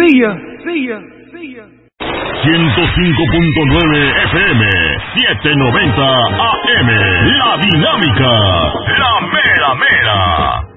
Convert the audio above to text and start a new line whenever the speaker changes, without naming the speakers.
105.9 FM, 790 AM, La Dinámica, la mera mera.